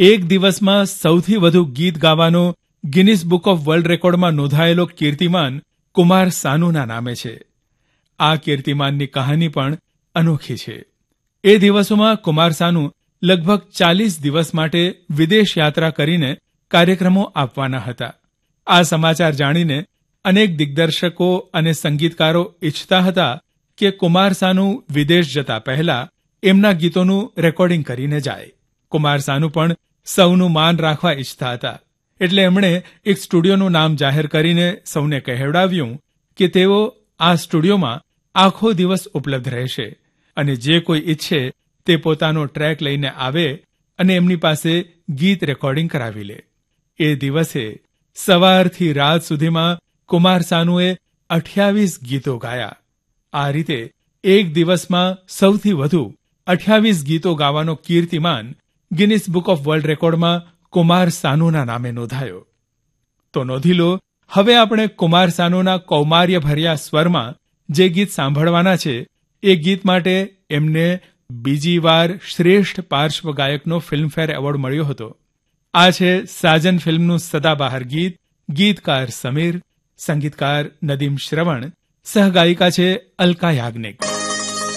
એક દિવસમાં સૌથી વધુ ગીત ગાવાનો ગિનિસ બુક ઓફ વર્લ્ડ રેકોર્ડમાં નોંધાયેલો કીર્તિમાન કુમાર સાનુના નામે છે. આ કીર્તિમાનની કહાની પણ અનોખી છે. એ દિવસોમાં કુમાર સાનુ લગભગ 40 દિવસ માટે વિદેશ યાત્રા કરીને કાર્યક્રમો આપવાના હતા. આ સમાચાર જાણીને અનેક દિગ્દર્શકો અને સંગીતકારો ઈચ્છતા હતા કે કુમાર સાનુ વિદેશ જતા પહેલા એમના ગીતોનું રેકોર્ડિંગ કરીને જાય. કુમાર સાનુ પણ સૌનું માન રાખવા ઈચ્છતા હતા, એટલે એમણે એક સ્ટુડિયોનું નામ જાહેર કરીને સૌને કહેવડાવ્યું કે તેઓ આ સ્ટુડિયોમાં આખો દિવસ ઉપલબ્ધ રહેશે અને જે કોઈ ઈચ્છે તે પોતાનો ટ્રેક લઈને આવે અને એમની પાસે ગીત રેકોર્ડિંગ કરાવી લે. એ દિવસે સવારથી રાત સુધીમાં કુમાર સાનુએ 28 ગીતો ગાયા. આ રીતે એક દિવસમાં સૌથી વધુ 28 ગીતો ગાવાનો કીર્તિમાન ગિનિસ બુક ઓફ વર્લ્ડ રેકોર્ડમાં કુમાર સાનુના નામે નોંધાયો. તો નોંધી લો, હવે આપણે કુમાર સાનુના કૌમાર્યભર્યા સ્વરમાં જે ગીત સાંભળવાના છે એ ગીત માટે એમને બીજી વાર શ્રેષ્ઠ પાર્શ્વ ગાયકનો ફિલ્મફેર એવોર્ડ મળ્યો હતો. આ છે સાજન ફિલ્મનું સદાબહાર ગીત. ગીતકાર સમીર, સંગીતકાર નદીમ શ્રવણ, સહગાયિકા છે અલકા યાજ્ઞિક.